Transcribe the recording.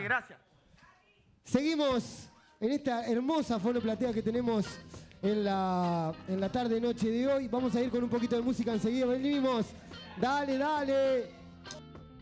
gracias. Seguimos en esta hermosa fonoplatea que tenemos en la tarde-noche de hoy. Vamos a ir con un poquito de música enseguida. Venimos. Dale, dale.